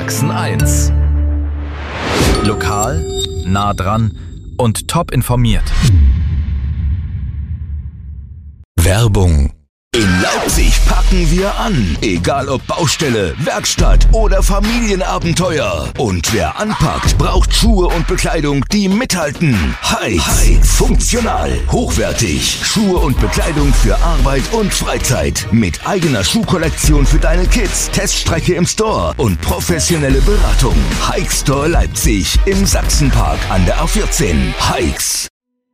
Sachsen 1. Lokal, nah dran und top informiert. Werbung. In Leipzig packen wir an. Egal ob Baustelle, Werkstatt oder Familienabenteuer. Und wer anpackt, braucht Schuhe und Bekleidung, die mithalten. Heights. Funktional, hochwertig. Schuhe und Bekleidung für Arbeit und Freizeit. Mit eigener Schuhkollektion für deine Kids, Teststrecke im Store und professionelle Beratung. Heights Store Leipzig im Sachsenpark an der A14. Heights.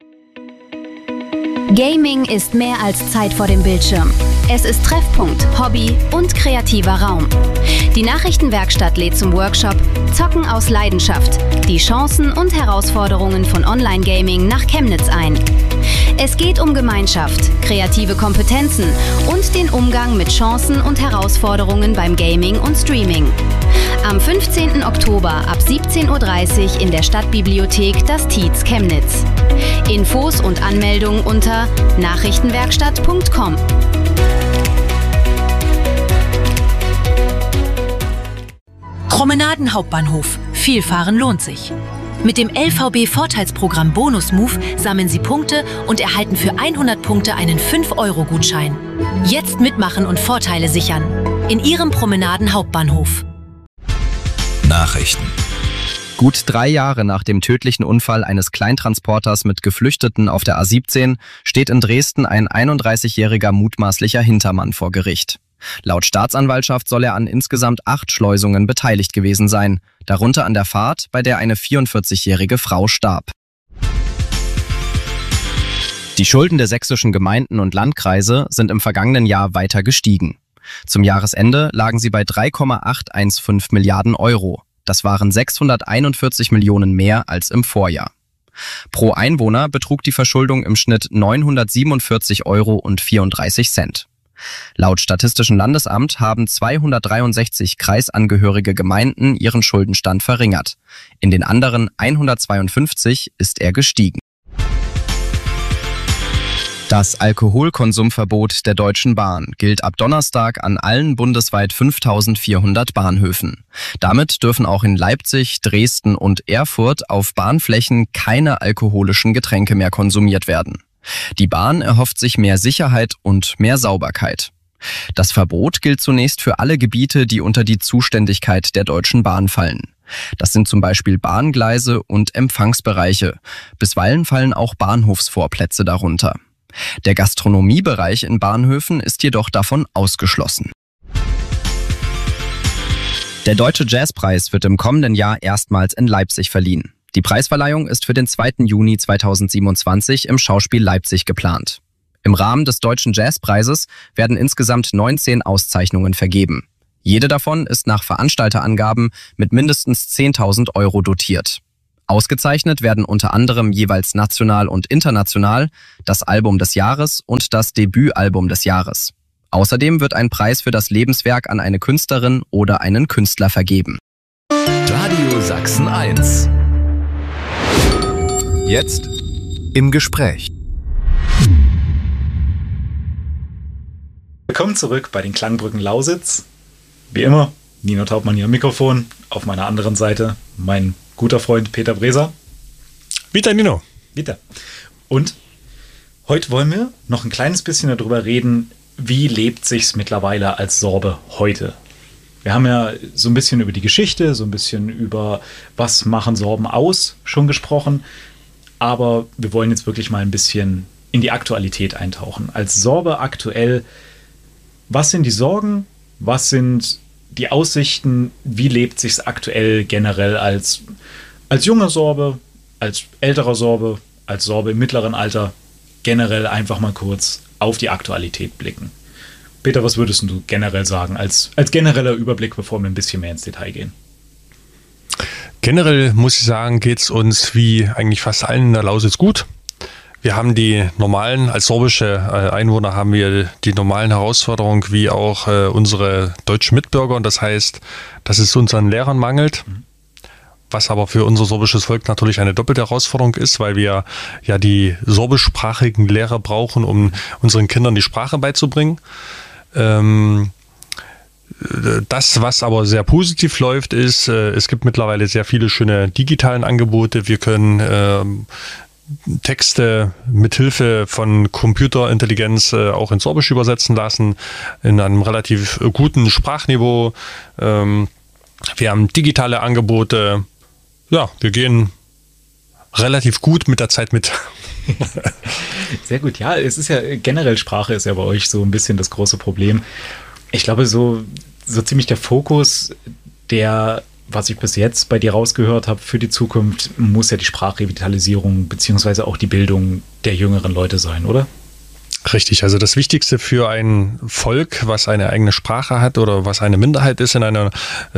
Gaming ist mehr als Zeit vor dem Bildschirm. Es ist Treffpunkt, Hobby und kreativer Raum. Die Nachrichtenwerkstatt lädt zum Workshop Zocken aus Leidenschaft, die Chancen und Herausforderungen von Online-Gaming nach Chemnitz ein. Es geht um Gemeinschaft, kreative Kompetenzen und den Umgang mit Chancen und Herausforderungen beim Gaming und Streaming. Am 15. Oktober ab 17:30 Uhr in der Stadtbibliothek das Tietz Chemnitz. Infos und Anmeldung unter nachrichtenwerkstatt.com. Promenaden Hauptbahnhof. Viel fahren lohnt sich. Mit dem LVB-Vorteilsprogramm Bonus Move sammeln Sie Punkte und erhalten für 100 Punkte einen 5-Euro-Gutschein. Jetzt mitmachen und Vorteile sichern. In Ihrem Promenaden Hauptbahnhof. Nachrichten. Gut 3 Jahre nach dem tödlichen Unfall eines Kleintransporters mit Geflüchteten auf der A17 steht in Dresden ein 31-jähriger mutmaßlicher Hintermann vor Gericht. Laut Staatsanwaltschaft soll er an insgesamt 8 Schleusungen beteiligt gewesen sein, darunter an der Fahrt, bei der eine 44-jährige Frau starb. Die Schulden der sächsischen Gemeinden und Landkreise sind im vergangenen Jahr weiter gestiegen. Zum Jahresende lagen sie bei 3,815 Milliarden Euro. Das waren 641 Millionen mehr als im Vorjahr. Pro Einwohner betrug die Verschuldung im Schnitt 947,34 Euro. Laut Statistischem Landesamt haben 263 kreisangehörige Gemeinden ihren Schuldenstand verringert. In den anderen 152 ist er gestiegen. Das Alkoholkonsumverbot der Deutschen Bahn gilt ab Donnerstag an allen bundesweit 5.400 Bahnhöfen. Damit dürfen auch in Leipzig, Dresden und Erfurt auf Bahnflächen keine alkoholischen Getränke mehr konsumiert werden. Die Bahn erhofft sich mehr Sicherheit und mehr Sauberkeit. Das Verbot gilt zunächst für alle Gebiete, die unter die Zuständigkeit der Deutschen Bahn fallen. Das sind zum Beispiel Bahngleise und Empfangsbereiche. Bisweilen fallen auch Bahnhofsvorplätze darunter. Der Gastronomiebereich in Bahnhöfen ist jedoch davon ausgeschlossen. Der Deutsche Jazzpreis wird im kommenden Jahr erstmals in Leipzig verliehen. Die Preisverleihung ist für den 2. Juni 2027 im Schauspiel Leipzig geplant. Im Rahmen des Deutschen Jazzpreises werden insgesamt 19 Auszeichnungen vergeben. Jede davon ist nach Veranstalterangaben mit mindestens 10.000 Euro dotiert. Ausgezeichnet werden unter anderem jeweils national und international das Album des Jahres und das Debütalbum des Jahres. Außerdem wird ein Preis für das Lebenswerk an eine Künstlerin oder einen Künstler vergeben. Radio Sachsen 1. Jetzt im Gespräch. Willkommen zurück bei den Klangbrücken Lausitz. Wie immer, Nino Taubmann hier am Mikrofon. Auf meiner anderen Seite mein guter Freund Peter Breser. Wieder Nino. Wieder. Und heute wollen wir noch ein kleines bisschen darüber reden, wie lebt sich's mittlerweile als Sorbe heute. Wir haben ja so ein bisschen über die Geschichte, so ein bisschen über was machen Sorben aus schon gesprochen. Aber wir wollen jetzt wirklich mal ein bisschen in die Aktualität eintauchen. Als Sorbe aktuell, was sind die Sorgen? Was sind die Aussichten? Wie lebt sich's aktuell generell als junger Sorbe, als älterer Sorbe, als Sorbe im mittleren Alter? Generell einfach mal kurz auf die Aktualität blicken. Peter, was würdest du generell sagen, als genereller Überblick, bevor wir ein bisschen mehr ins Detail gehen? Generell muss ich sagen, geht es uns wie eigentlich fast allen in der Lausitz gut. Wir haben die normalen, als sorbische Einwohner haben wir die normalen Herausforderungen wie auch unsere deutschen Mitbürger. Und das heißt, dass es unseren Lehrern mangelt, was aber für unser sorbisches Volk natürlich eine doppelte Herausforderung ist, weil wir ja die sorbischsprachigen Lehrer brauchen, um unseren Kindern die Sprache beizubringen. Das, was aber sehr positiv läuft, ist, es gibt mittlerweile sehr viele schöne digitalen Angebote. Wir können Texte mit Hilfe von Computerintelligenz auch ins Sorbisch übersetzen lassen, in einem relativ guten Sprachniveau. Wir haben digitale Angebote. Ja, wir gehen relativ gut mit der Zeit mit. Sehr gut. Ja, es ist ja generell, Sprache ist ja bei euch so ein bisschen das große Problem. Ich glaube, so ziemlich der Fokus, was ich bis jetzt bei dir rausgehört habe für die Zukunft, muss ja die Sprachrevitalisierung beziehungsweise auch die Bildung der jüngeren Leute sein, oder? Richtig, also das Wichtigste für ein Volk, was eine eigene Sprache hat oder was eine Minderheit ist in einer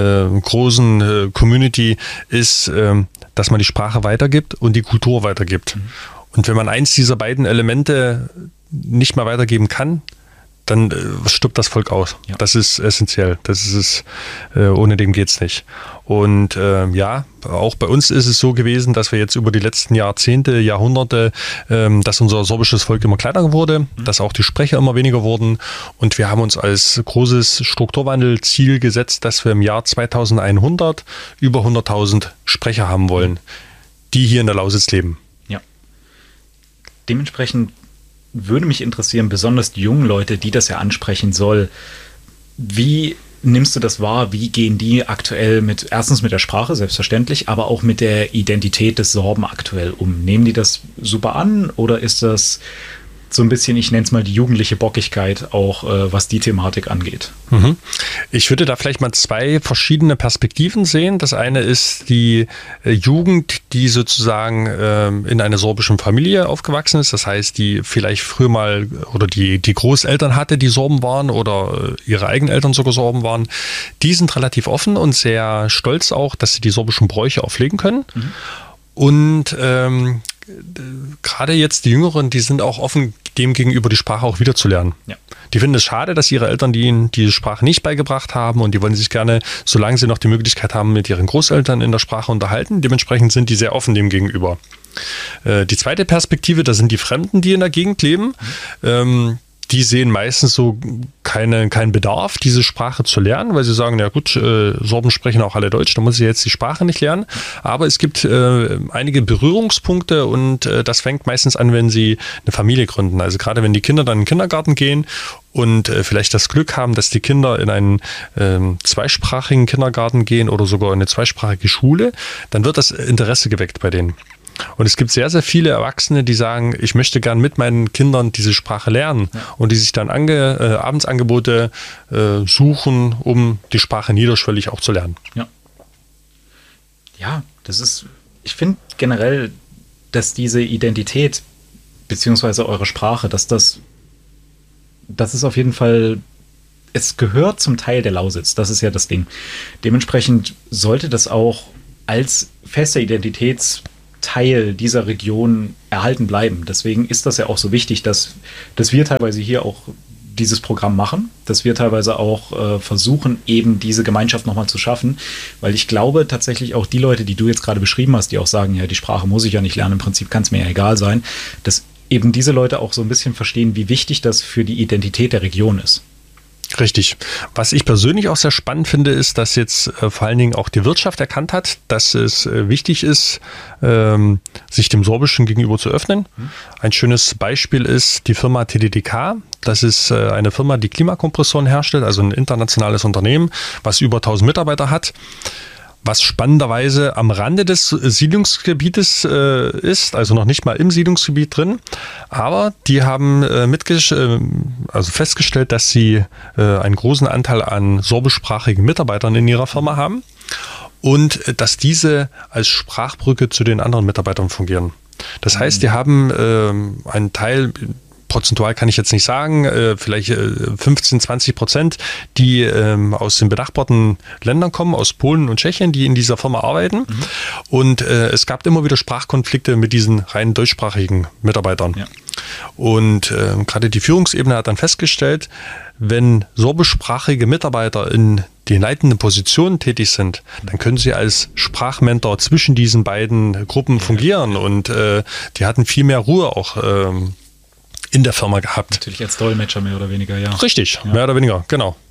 großen Community, ist, dass man die Sprache weitergibt und die Kultur weitergibt. Mhm. Und wenn man eins dieser beiden Elemente nicht mehr weitergeben kann, dann stirbt das Volk aus. Ja. Das ist essentiell. Das ist es. Ohne dem geht's nicht. Und ja, auch bei uns ist es so gewesen, dass wir jetzt über die letzten Jahrzehnte, Jahrhunderte, dass unser sorbisches Volk immer kleiner wurde, dass auch die Sprecher immer weniger wurden. Und wir haben uns als großes Strukturwandelziel gesetzt, dass wir im Jahr 2100 über 100.000 Sprecher haben wollen, die hier in der Lausitz leben. Ja. Dementsprechend würde mich interessieren, besonders die jungen Leute, die das ja ansprechen soll. Wie nimmst du das wahr? Wie gehen die aktuell erstens mit der Sprache, selbstverständlich, aber auch mit der Identität des Sorben aktuell um? Nehmen die das super an oder ist das so ein bisschen, ich nenne es mal die jugendliche Bockigkeit, auch was die Thematik angeht? Mhm. Ich würde da vielleicht mal zwei verschiedene Perspektiven sehen. Das eine ist die Jugend, die sozusagen in einer sorbischen Familie aufgewachsen ist. Das heißt, die vielleicht früher mal oder die Großeltern hatte, die Sorben waren oder ihre eigenen Eltern sogar Sorben waren. Die sind relativ offen und sehr stolz auch, dass sie die sorbischen Bräuche auflegen können. Mhm. Und gerade jetzt die Jüngeren, die sind auch offen, dem gegenüber die Sprache auch wieder zu lernen. Ja. Die finden es schade, dass ihre Eltern ihnen die Sprache nicht beigebracht haben und die wollen sich gerne, solange sie noch die Möglichkeit haben, mit ihren Großeltern in der Sprache unterhalten. Dementsprechend sind die sehr offen dem gegenüber. Die zweite Perspektive, das sind die Fremden, die in der Gegend leben. Die sehen meistens so keinen Bedarf, diese Sprache zu lernen, weil sie sagen, ja gut, Sorben sprechen auch alle Deutsch, da muss ich jetzt die Sprache nicht lernen. Aber es gibt einige Berührungspunkte und das fängt meistens an, wenn sie eine Familie gründen. Also gerade wenn die Kinder dann in den Kindergarten gehen und vielleicht das Glück haben, dass die Kinder in einen zweisprachigen Kindergarten gehen oder sogar in eine zweisprachige Schule, dann wird das Interesse geweckt bei denen. Und es gibt sehr, sehr viele Erwachsene, die sagen, ich möchte gern mit meinen Kindern diese Sprache lernen und die sich dann Abendsangebote suchen, um die Sprache niederschwellig auch zu lernen. Ja, ich finde generell, dass diese Identität beziehungsweise eure Sprache, das ist auf jeden Fall, es gehört zum Teil der Lausitz, das ist ja das Ding. Dementsprechend sollte das auch als fester Identitätsteil dieser Region erhalten bleiben. Deswegen ist das ja auch so wichtig, dass wir teilweise hier auch dieses Programm machen, dass wir teilweise auch versuchen, eben diese Gemeinschaft nochmal zu schaffen, weil ich glaube tatsächlich auch die Leute, die du jetzt gerade beschrieben hast, die auch sagen, ja, die Sprache muss ich ja nicht lernen, im Prinzip kann es mir ja egal sein, dass eben diese Leute auch so ein bisschen verstehen, wie wichtig das für die Identität der Region ist. Richtig. Was ich persönlich auch sehr spannend finde, ist, dass jetzt vor allen Dingen auch die Wirtschaft erkannt hat, dass es wichtig ist, sich dem Sorbischen gegenüber zu öffnen. Ein schönes Beispiel ist die Firma TDDK. Das ist eine Firma, die Klimakompressoren herstellt, also ein internationales Unternehmen, was über 1000 Mitarbeiter hat. Was spannenderweise am Rande des Siedlungsgebietes ist, also noch nicht mal im Siedlungsgebiet drin. Aber die haben festgestellt, dass sie einen großen Anteil an sorbischsprachigen Mitarbeitern in ihrer Firma haben und dass diese als Sprachbrücke zu den anderen Mitarbeitern fungieren. Das heißt, die haben einen Teil, prozentual kann ich jetzt nicht sagen, vielleicht 15-20%, die aus den benachbarten Ländern kommen, aus Polen und Tschechien, die in dieser Firma arbeiten. Und es gab immer wieder Sprachkonflikte mit diesen rein deutschsprachigen Mitarbeitern. Ja. Und gerade die Führungsebene hat dann festgestellt, wenn sorbischsprachige Mitarbeiter in den leitenden Positionen tätig sind, dann können sie als Sprachmentor zwischen diesen beiden Gruppen fungieren. Und die hatten viel mehr Ruhe auch in der Firma gehabt. Natürlich als Dolmetscher mehr oder weniger, ja. Richtig, ja. Mehr oder weniger, genau.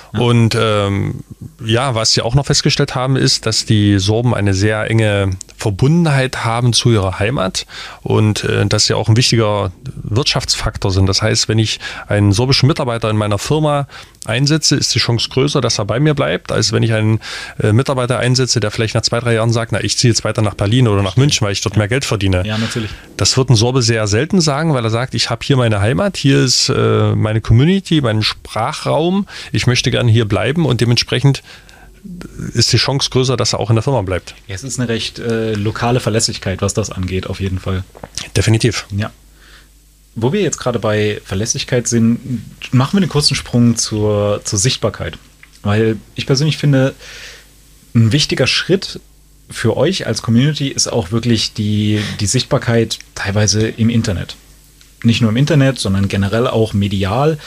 Und was sie auch noch festgestellt haben, ist, dass die Sorben eine sehr enge Verbundenheit haben zu ihrer Heimat und dass sie auch ein wichtiger Wirtschaftsfaktor sind. Das heißt, wenn ich einen sorbischen Mitarbeiter in meiner Firma einsetze, ist die Chance größer, dass er bei mir bleibt, als wenn ich einen Mitarbeiter einsetze, der vielleicht nach 2-3 Jahren sagt, ich ziehe jetzt weiter nach Berlin oder nach München, weil ich dort mehr Geld verdiene. Ja, natürlich. Das wird ein Sorbe sehr selten sagen, weil er sagt, ich habe hier meine Heimat, hier ist meine Community, mein Sprachraum, ich möchte gerne hier bleiben und dementsprechend ist die Chance größer, dass er auch in der Firma bleibt. Ja, es ist eine recht lokale Verlässlichkeit, was das angeht, auf jeden Fall. Definitiv. Ja. Wo wir jetzt gerade bei Verlässlichkeit sind, machen wir einen kurzen Sprung zur Sichtbarkeit. Weil ich persönlich finde, ein wichtiger Schritt für euch als Community ist auch wirklich die Sichtbarkeit teilweise im Internet. Nicht nur im Internet, sondern generell auch medial.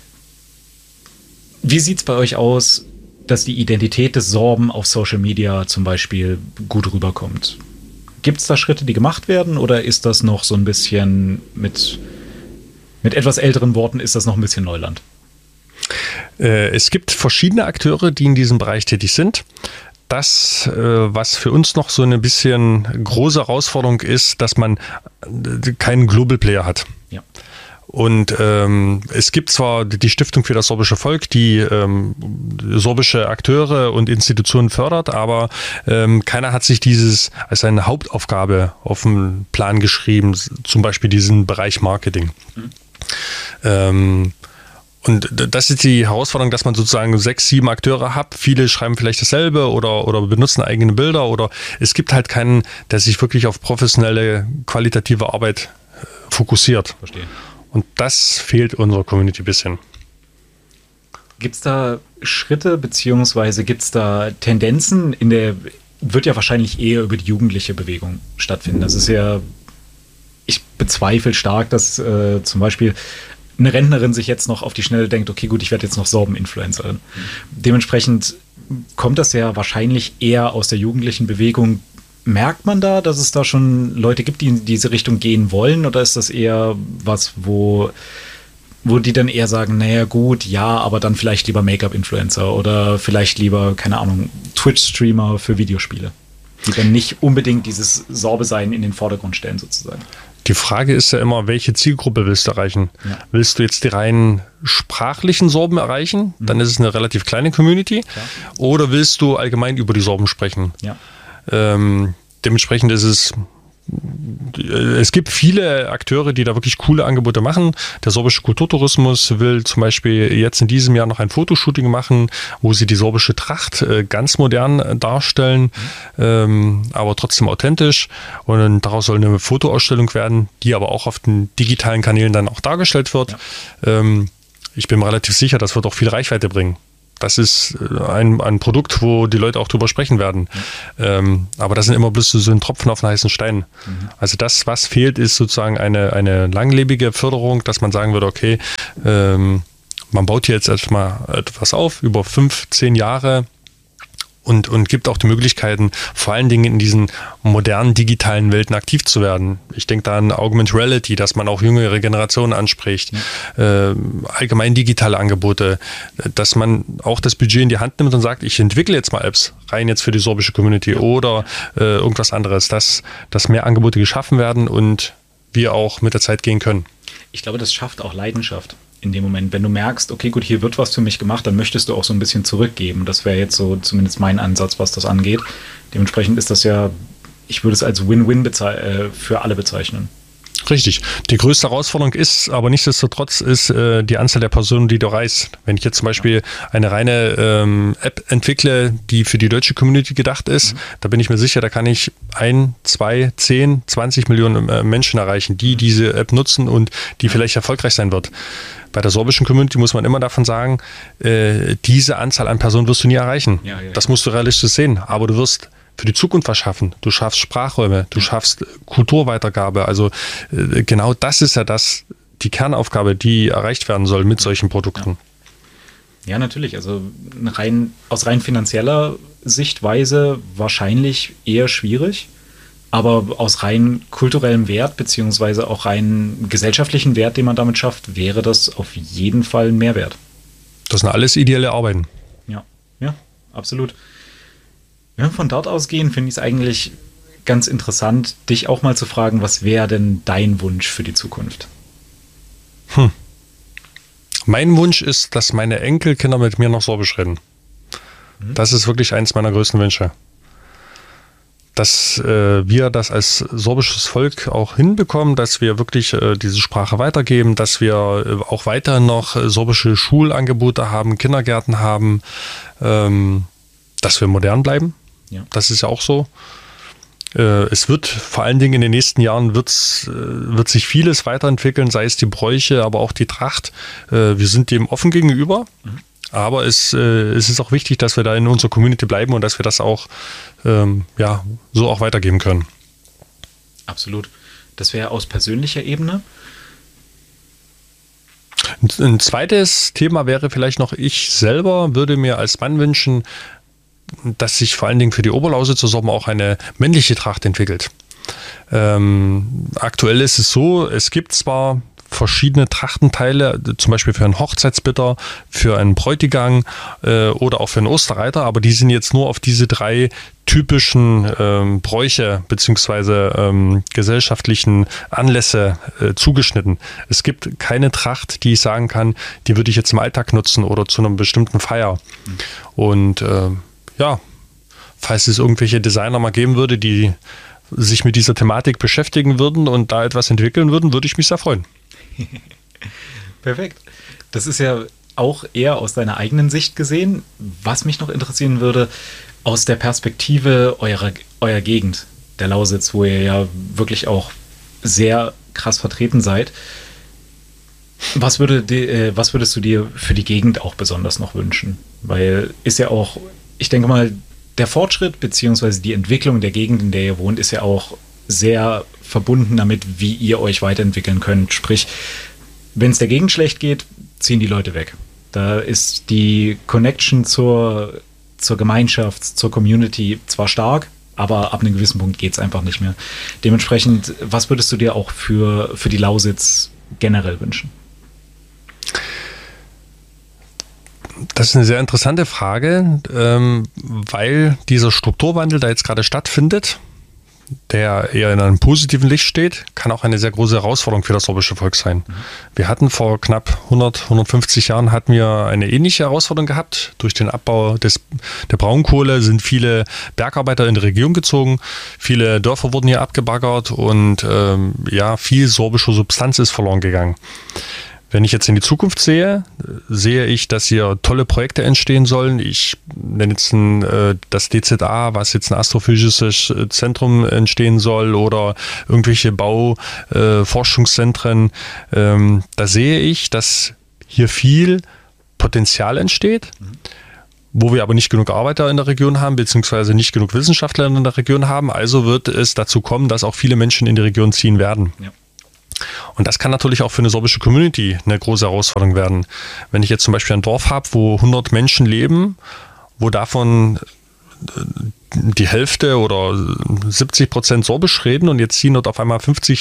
Wie sieht es bei euch aus, dass die Identität des Sorben auf Social Media zum Beispiel gut rüberkommt? Gibt es da Schritte, die gemacht werden, oder ist das noch so ein bisschen mit etwas älteren Worten, ist das noch ein bisschen Neuland? Es gibt verschiedene Akteure, die in diesem Bereich tätig sind. Das, was für uns noch so eine bisschen große Herausforderung ist, dass man keinen Global Player hat. Ja. Und es gibt zwar die Stiftung für das sorbische Volk, die sorbische Akteure und Institutionen fördert, aber keiner hat sich dieses als eine Hauptaufgabe auf den Plan geschrieben, zum Beispiel diesen Bereich Marketing. Und das ist die Herausforderung, dass man sozusagen 6, 7 Akteure hat. Viele schreiben vielleicht dasselbe oder benutzen eigene Bilder, oder es gibt halt keinen, der sich wirklich auf professionelle, qualitative Arbeit fokussiert. Verstehe. Und das fehlt unserer Community ein bisschen. Gibt es da Schritte, beziehungsweise gibt es da Tendenzen wird ja wahrscheinlich eher über die jugendliche Bewegung stattfinden. Das ist ja, ich bezweifle stark, dass zum Beispiel eine Rentnerin sich jetzt noch auf die Schnelle denkt, okay, gut, ich werde jetzt noch Sorben-Influencerin. Dementsprechend kommt das ja wahrscheinlich eher aus der jugendlichen Bewegung. Merkt man da, dass es da schon Leute gibt, die in diese Richtung gehen wollen, oder ist das eher was, wo die dann eher sagen, naja gut, ja, aber dann vielleicht lieber Make-up-Influencer oder vielleicht lieber, keine Ahnung, Twitch-Streamer für Videospiele, die dann nicht unbedingt dieses Sorbe-Sein in den Vordergrund stellen sozusagen? Die Frage ist ja immer, welche Zielgruppe willst du erreichen? Ja. Willst du jetzt die rein sprachlichen Sorben erreichen? Dann ist es eine relativ kleine Community. Klar. Oder willst du allgemein über die Sorben sprechen? Ja. Dementsprechend ist es gibt viele Akteure, die da wirklich coole Angebote machen. Der sorbische Kulturtourismus will zum Beispiel jetzt in diesem Jahr noch ein Fotoshooting machen, wo sie die sorbische Tracht ganz modern darstellen, aber trotzdem authentisch. Und daraus soll eine Fotoausstellung werden, die aber auch auf den digitalen Kanälen dann auch dargestellt wird. Ja. Ich bin mir relativ sicher, das wird auch viel Reichweite bringen. Das ist ein Produkt, wo die Leute auch drüber sprechen werden. Aber das sind immer bloß so ein Tropfen auf einen heißen Stein. Also das, was fehlt, ist sozusagen eine langlebige Förderung, dass man sagen würde, okay, man baut hier jetzt erstmal etwas auf über 5-10 Jahre und gibt auch die Möglichkeiten, vor allen Dingen in diesen modernen digitalen Welten aktiv zu werden. Ich denke da an Augmented Reality, dass man auch jüngere Generationen anspricht, allgemein digitale Angebote, dass man auch das Budget in die Hand nimmt und sagt, ich entwickle jetzt mal Apps rein jetzt für die sorbische Community oder irgendwas anderes, dass mehr Angebote geschaffen werden und wir auch mit der Zeit gehen können. Ich glaube, das schafft auch Leidenschaft. In dem Moment, wenn du merkst, okay, gut, hier wird was für mich gemacht, dann möchtest du auch so ein bisschen zurückgeben. Das wäre jetzt so zumindest mein Ansatz, was das angeht. Dementsprechend ist das ja, ich würde es als Win-Win für alle bezeichnen. Richtig. Die größte Herausforderung ist, aber nichtsdestotrotz, ist die Anzahl der Personen, die du erreichst. Wenn ich jetzt zum Beispiel eine reine App entwickle, die für die deutsche Community gedacht ist, da bin ich mir sicher, da kann ich 1, 2, 10, 20 Millionen Menschen erreichen, die diese App nutzen und die vielleicht erfolgreich sein wird. Bei der sorbischen Community muss man immer davon sagen, diese Anzahl an Personen wirst du nie erreichen. Ja. Das musst du realistisch sehen, aber du wirst für die Zukunft was schaffen. Du schaffst Sprachräume, du schaffst Kulturweitergabe. Also genau das ist ja die Kernaufgabe, die erreicht werden soll mit solchen Produkten. Ja, natürlich. Also aus rein finanzieller Sichtweise wahrscheinlich eher schwierig, aber aus rein kulturellem Wert beziehungsweise auch rein gesellschaftlichen Wert, den man damit schafft, wäre das auf jeden Fall ein Mehrwert. Das sind alles ideelle Arbeiten. Ja, absolut. Wenn wir von dort ausgehen, finde ich es eigentlich ganz interessant, dich auch mal zu fragen, was wäre denn dein Wunsch für die Zukunft? Mein Wunsch ist, dass meine Enkelkinder mit mir noch Sorbisch reden. Das ist wirklich eins meiner größten Wünsche. Dass wir das als sorbisches Volk auch hinbekommen, dass wir wirklich diese Sprache weitergeben, dass wir auch weiterhin noch sorbische Schulangebote haben, Kindergärten haben, dass wir modern bleiben. Ja. Das ist ja auch so. Es wird vor allen Dingen in den nächsten Jahren wird sich vieles weiterentwickeln, sei es die Bräuche, aber auch die Tracht. Wir sind dem offen gegenüber, aber es ist auch wichtig, dass wir da in unserer Community bleiben und dass wir das auch so auch weitergeben können. Absolut. Das wäre aus persönlicher Ebene. Ein zweites Thema wäre vielleicht noch, ich selber würde mir als Mann wünschen, dass sich vor allen Dingen für die Oberlausitzer Sorben auch eine männliche Tracht entwickelt. Aktuell ist es so, es gibt zwar verschiedene Trachtenteile, zum Beispiel für einen Hochzeitsbitter, für einen Bräutigam oder auch für einen Osterreiter, aber die sind jetzt nur auf diese 3 typischen Bräuche bzw. gesellschaftlichen Anlässe zugeschnitten. Es gibt keine Tracht, die ich sagen kann, die würde ich jetzt im Alltag nutzen oder zu einer bestimmten Feier. Und falls es irgendwelche Designer mal geben würde, die sich mit dieser Thematik beschäftigen würden und da etwas entwickeln würden, würde ich mich sehr freuen. Perfekt. Das ist ja auch eher aus deiner eigenen Sicht gesehen. Was mich noch interessieren würde, aus der Perspektive eurer Gegend, der Lausitz, wo ihr ja wirklich auch sehr krass vertreten seid. Was würdest du dir für die Gegend auch besonders noch wünschen? Weil ist ja auch, ich denke mal, der Fortschritt bzw. die Entwicklung der Gegend, in der ihr wohnt, ist ja auch sehr verbunden damit, wie ihr euch weiterentwickeln könnt. Sprich, wenn es der Gegend schlecht geht, ziehen die Leute weg. Da ist die Connection zur Gemeinschaft, zur Community zwar stark, aber ab einem gewissen Punkt geht es einfach nicht mehr. Dementsprechend, was würdest du dir auch für die Lausitz generell wünschen? Das ist eine sehr interessante Frage, weil dieser Strukturwandel, der jetzt gerade stattfindet, der eher in einem positiven Licht steht, kann auch eine sehr große Herausforderung für das sorbische Volk sein. Wir hatten vor knapp 150 Jahren hatten wir eine ähnliche Herausforderung gehabt. Durch den Abbau der Braunkohle sind viele Bergarbeiter in die Region gezogen, viele Dörfer wurden hier abgebaggert und viel sorbische Substanz ist verloren gegangen. Wenn ich jetzt in die Zukunft sehe ich, dass hier tolle Projekte entstehen sollen. Ich nenne jetzt das DZA, was jetzt ein astrophysisches Zentrum entstehen soll oder irgendwelche Forschungszentren. Da sehe ich, dass hier viel Potenzial entsteht, wo wir aber nicht genug Arbeiter in der Region haben, beziehungsweise nicht genug Wissenschaftler in der Region haben. Also wird es dazu kommen, dass auch viele Menschen in die Region ziehen werden. Ja. Und das kann natürlich auch für eine sorbische Community eine große Herausforderung werden. Wenn ich jetzt zum Beispiel ein Dorf habe, wo 100 Menschen leben, wo davon die Hälfte oder 70% Sorbisch reden und jetzt ziehen dort auf einmal 50